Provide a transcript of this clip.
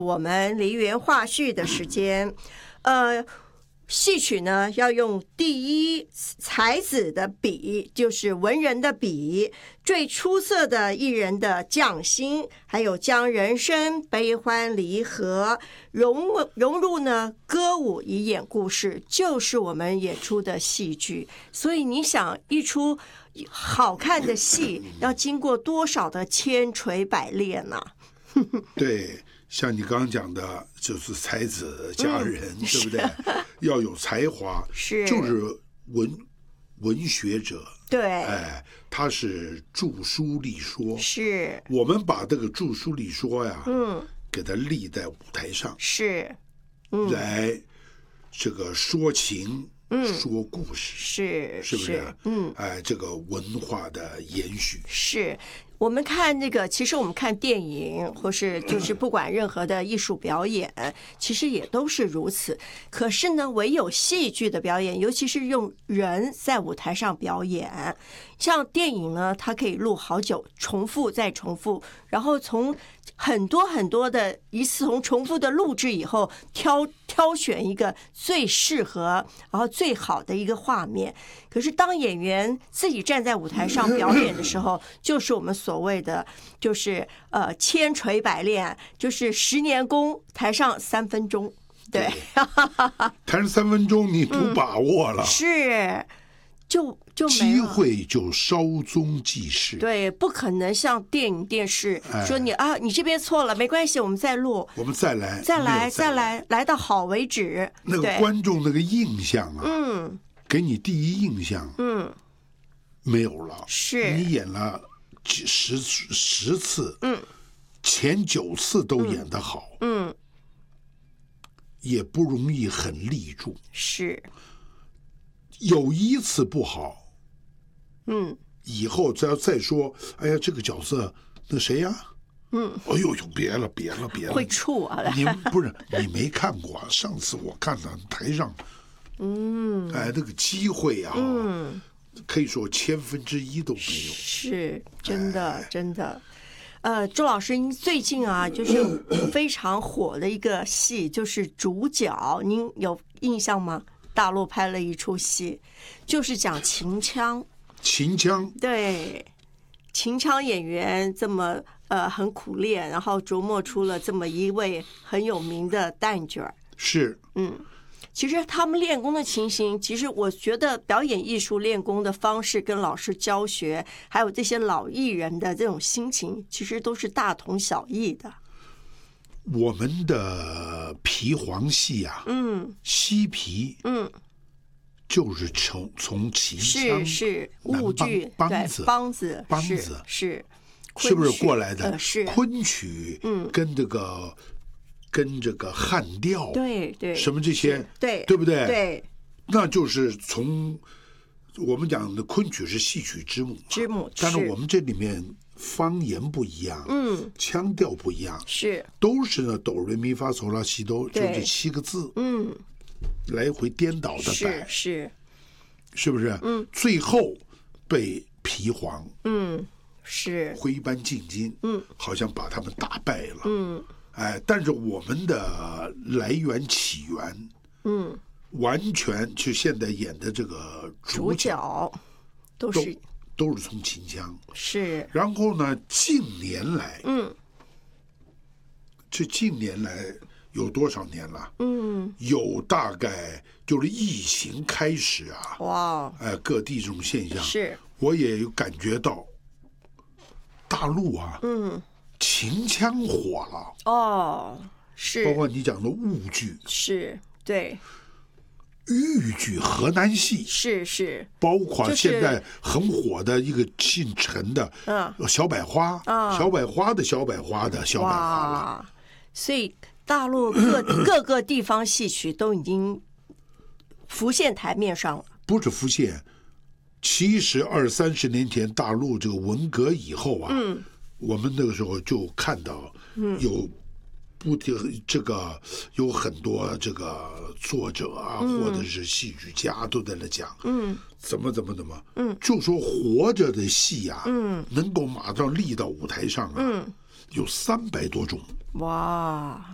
我们梨园话序的时间，戏曲呢要用第一才子的笔，就是文人的笔，最出色的艺人的匠心，还有将人生悲欢离合融入呢歌舞以演故事，就是我们演出的戏剧。所以你想，一出好看的戏要经过多少的千锤百炼呢？ 对，像你刚刚讲的，就是才子佳人，对不对？要有才华，就是文学者。 对， 他是著书立说。 是， 我们把这个著书立说呀，给他立在舞台上， 是， 来这个说情。说故事是不是？这个文化的延续是。我们看那个，其实我们看电影，或是就是不管任何的艺术表演，其实也都是如此。可是呢，唯有戏剧的表演，尤其是用人在舞台上表演，像电影呢，它可以录好久，重复再重复，然后从很多很多的一次从重复的录制以后，挑选一个最适合然后最好的一个画面。可是当演员自己站在舞台上表演的时候，就是我们所谓的就是千锤百炼，就是10年功，台上3分钟。对， 台上3分钟你不把握了， 是就机会就稍纵即逝。 对，不可能像电影电视说你你这边错了没关系，我们再录， 我们再来， 来到好为止。 那个观众那个印象啊，给你第一印象，没有了。 是你演了10次，前9次都演得好，也不容易很立住。是。有1次不好，以后再说，哎呀，这个角色那谁呀？哎呦，别了， 会怵啊！ 你不是你没看过，上次我看到台上，那个机会啊，可以说1/1000都没有， 是真的，真的。周老师，您最近啊，就是非常火的一个戏，就是《主角》，您有印象吗？大陆拍了一出戏，就是讲秦腔。对，秦腔演员这么很苦练，然后琢磨出了这么一位很有名的旦角。 是， 其实他们练功的情形，其实我觉得表演艺术练功的方式跟老师教学，还有这些老艺人的这种心情，其实都是大同小异的。 我们的皮黄戏啊，西皮，就是从秦腔是婺剧梆子是不是过来的？ 是昆曲，跟这个汉调， 对， 什么这些， 对不对？ 对， 那就是从我们讲的昆曲是戏曲之母，但是我们这里面方言不一样，腔调不一样，都是呢哆来咪发嗦拉西哆，就这7个字，来回颠倒的摆，是不是？最后被皮黄， 是徽班进京，好像把他们打败了，但是我们的来源起源，完全就现在演的这个主角都是从秦腔，然后呢，近年来，这近年来有多少年了？有大概就是疫情开始啊， 哇， 各地这种现象，我也有感觉到大陆啊，秦腔火了，包括你讲的婺剧， 对。 豫剧、河南戏是， 包括现在很火的一个姓陈的，小百花，小百花的小百花了。 所以大陆各个地方戏曲都已经浮现台面上了。 不是浮现，其实20-30年前大陆这个文革以后啊，我们那个时候就看到有。这个有很多这个作者啊，或者是戏剧家都在那讲，怎么，就说活着的戏啊，能够马上立到舞台上啊，有300多种， 哇。